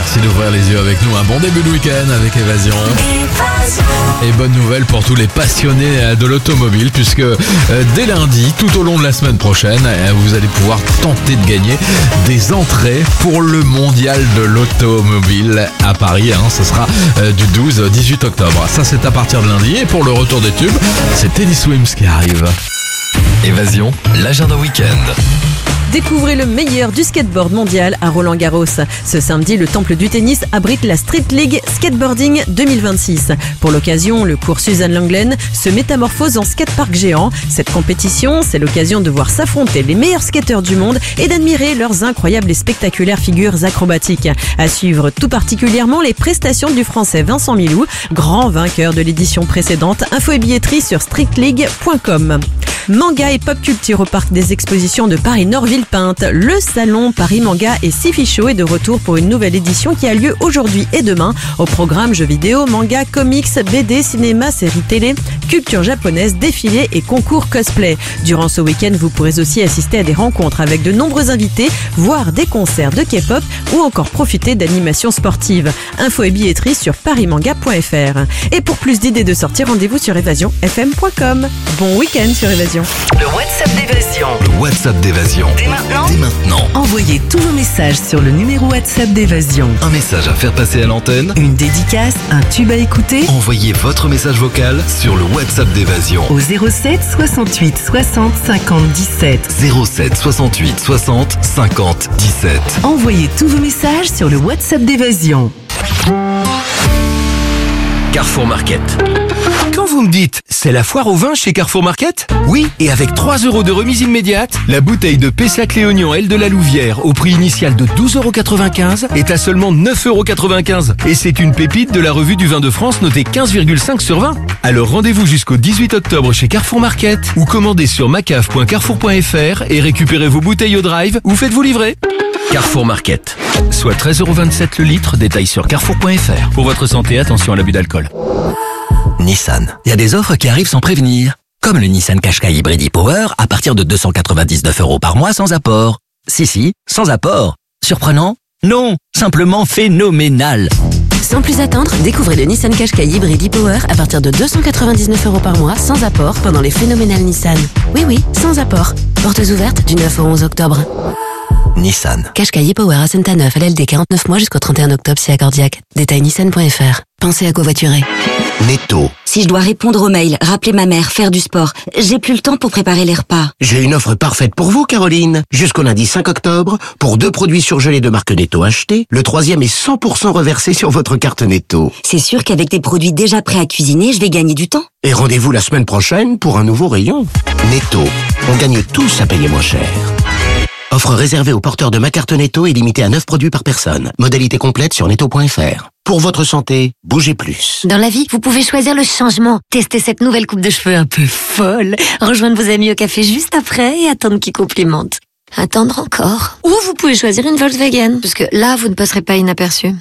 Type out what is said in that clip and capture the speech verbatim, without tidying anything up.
Merci d'ouvrir les yeux avec nous. Un bon début de week-end avec Évasion. Et bonne nouvelle pour tous les passionnés de l'automobile, puisque euh, dès lundi, tout au long de la semaine prochaine, euh, vous allez pouvoir tenter de gagner des entrées pour le mondial de l'automobile à Paris. Hein. Ce sera euh, du douze au dix-huit octobre. Ça, c'est à partir de lundi. Et pour le retour des tubes, c'est Teddy Swims qui arrive. Évasion, l'agenda week-end. Découvrez le meilleur du skateboard mondial à Roland-Garros. Ce samedi, le temple du tennis abrite la Street League Skateboarding deux mille vingt-six. Pour l'occasion, le cours Suzanne Lenglen se métamorphose en skatepark géant. Cette compétition, c'est l'occasion de voir s'affronter les meilleurs skateurs du monde et d'admirer leurs incroyables et spectaculaires figures acrobatiques. À suivre tout particulièrement les prestations du français Vincent Milou, grand vainqueur de l'édition précédente. Info et billetterie sur street league point com. Manga et pop culture au parc des expositions de Paris-Nord-Villepinte. Le salon Paris Manga et Sci-Fi Show est de retour pour une nouvelle édition qui a lieu aujourd'hui et demain. Au programme jeux vidéo, manga, comics, B D, cinéma, séries télé, culture japonaise, défilés et concours cosplay. Durant ce week-end, vous pourrez aussi assister à des rencontres avec de nombreux invités, voir des concerts de K-pop ou encore profiter d'animations sportives. Info et billetterie sur paris manga point f r. Et pour plus d'idées de sortie, rendez-vous sur évasion f m point com. Bon week-end sur Évasion. Le WhatsApp d'Évasion. Le WhatsApp d'Évasion. Dès maintenant, Dès maintenant. envoyez tous vos messages sur le numéro WhatsApp d'Évasion. Un message à faire passer à l'antenne. Une dédicace, un tube à écouter Envoyez votre message vocal sur le WhatsApp d'Évasion. au zéro sept soixante-huit soixante cinquante dix-sept. zéro sept soixante-huit soixante cinquante dix-sept. Envoyez tous vos messages sur le WhatsApp d'Évasion. Carrefour Market. Quand vous me dites, c'est la foire au vin chez Carrefour Market? Oui, et avec trois euros de remise immédiate, la bouteille de Pessac Léognan L de la Louvière au prix initial de douze euros quatre-vingt-quinze est à seulement neuf euros quatre-vingt-quinze. Et c'est une pépite de la revue du vin de France notée quinze virgule cinq sur vingt. Alors rendez-vous jusqu'au dix-huit octobre chez Carrefour Market ou commandez sur macaf point carrefour point f r et récupérez vos bouteilles au drive ou faites-vous livrer. Carrefour Market, soit treize euros vingt-sept le litre, détail sur carrefour point f r. Pour votre santé, attention à l'abus d'alcool. Nissan. Il y a des offres qui arrivent sans prévenir. Comme le Nissan Qashqai Hybrid e-Power à partir de deux cent quatre-vingt-dix-neuf euros par mois sans apport. Si, si, sans apport. Surprenant? Non, simplement phénoménal. Sans plus attendre, découvrez le Nissan Qashqai Hybrid e-Power à partir de deux cent quatre-vingt-dix-neuf euros par mois sans apport pendant les phénoménales Nissan. Oui, oui, sans apport. Portes ouvertes du neuf au onze octobre. Nissan. Qashqai e-Power à Saint-Aneuf, L L D quarante-neuf mois jusqu'au trente et un octobre si accordiaque. Détail nissan point f r. Pensez à covoiturer. Netto. Si je dois répondre aux mails, rappeler ma mère, faire du sport, j'ai plus le temps pour préparer les repas. J'ai une offre parfaite pour vous, Caroline. Jusqu'au lundi cinq octobre, pour deux produits surgelés de marque Netto achetés, le troisième est cent pour cent reversé sur votre carte Netto. C'est sûr qu'avec des produits déjà prêts à cuisiner, je vais gagner du temps. Et rendez-vous la semaine prochaine pour un nouveau rayon. Netto. On gagne tous à payer moins cher. Offre réservée aux porteurs de ma carte Netto et limitée à neuf produits par personne. Modalité complète sur netto point f r. Pour votre santé, bougez plus. Dans la vie, vous pouvez choisir le changement. Testez cette nouvelle coupe de cheveux un peu folle. Rejoindre vos amis au café juste après et attendre qu'ils complimentent. Attendre encore. Ou vous pouvez choisir une Volkswagen, parce que là, vous ne passerez pas inaperçu.